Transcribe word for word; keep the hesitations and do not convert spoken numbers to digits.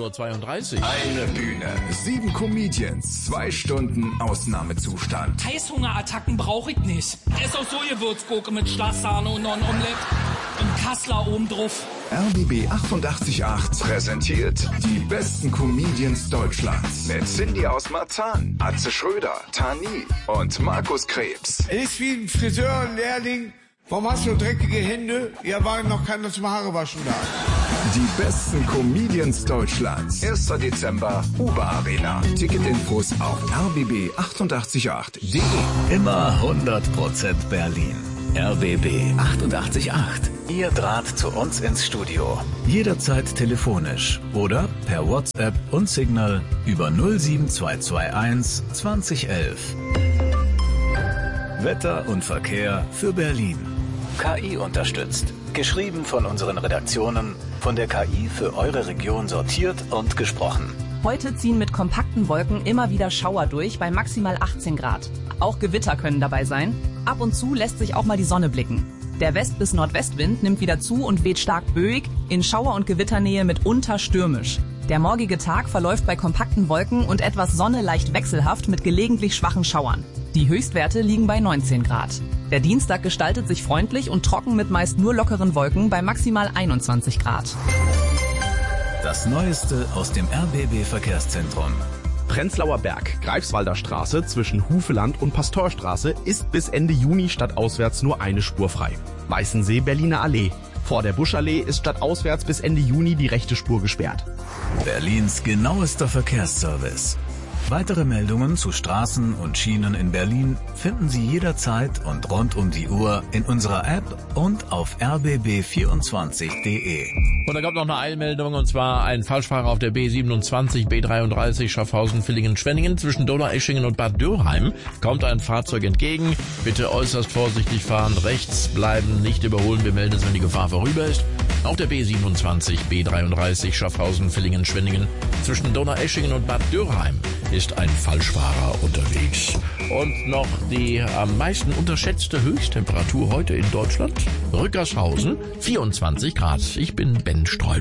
Uhr zweiunddreißig. Eine Bühne, sieben Comedians, zwei Stunden Ausnahmezustand. Heißhungerattacken brauche ich nicht. Ess auch so Gewürzgurke mit Schlagsahne und noch ein Omelett und Kassler oben drauf. R B B achtundachtzig Komma acht präsentiert die besten Comedians Deutschlands mit Cindy aus Marzahn, Atze Schröder, Tani und Markus Krebs. Es ist wie ein Friseurlehrling. Warum hast du dreckige Hände? Ja, war noch keiner zum Haare waschen da. Die besten Comedians Deutschlands. erster Dezember, Uber Arena. Ticketinfos auf r b b achtundachtzig Komma acht punkt d e. Immer hundert Prozent Berlin. R B B achtundachtzig Komma acht. Ihr Draht zu uns ins Studio. Jederzeit telefonisch oder per WhatsApp und Signal über null sieben zwei zwei eins zwanzig elf. Wetter und Verkehr für Berlin. K I unterstützt. Geschrieben von unseren Redaktionen, von der K I für eure Region sortiert und gesprochen. Heute ziehen mit kompakten Wolken immer wieder Schauer durch bei maximal achtzehn Grad. Auch Gewitter können dabei sein. Ab und zu lässt sich auch mal die Sonne blicken. Der West- bis Nordwestwind nimmt wieder zu und weht stark böig, in Schauer- und Gewitternähe mitunter stürmisch. Der morgige Tag verläuft bei kompakten Wolken und etwas Sonne leicht wechselhaft mit gelegentlich schwachen Schauern. Die Höchstwerte liegen bei neunzehn Grad. Der Dienstag gestaltet sich freundlich und trocken mit meist nur lockeren Wolken bei maximal einundzwanzig Grad. Das Neueste aus dem R B B-Verkehrszentrum. Prenzlauer Berg, Greifswalder Straße zwischen Hufeland und Pastorstraße ist bis Ende Juni stadtauswärts nur eine Spur frei. Weißensee, Berliner Allee. Vor der Buschallee ist stadtauswärts bis Ende Juni die rechte Spur gesperrt. Berlins genauester Verkehrsservice. Weitere Meldungen zu Straßen und Schienen in Berlin finden Sie jederzeit und rund um die Uhr in unserer App und auf r b b vierundzwanzig punkt d e. Und da kommt noch eine Eilmeldung, und zwar ein Falschfahrer auf der B siebenundzwanzig, B dreiunddreißig, Schaffhausen, Villingen, Schwenningen. Zwischen Donaueschingen und Bad Dürrheim kommt ein Fahrzeug entgegen. Bitte äußerst vorsichtig fahren, rechts bleiben, nicht überholen. Wir melden es, wenn die Gefahr vorüber ist. Auf der B siebenundzwanzig, B dreiunddreißig, Schaffhausen, Villingen, Schwenningen. Zwischen Donaueschingen und Bad Dürrheim ist ein Falschfahrer unterwegs. Und noch die am meisten unterschätzte Höchsttemperatur heute in Deutschland. Rückershausen, vierundzwanzig Grad. Ich bin Ben Streu.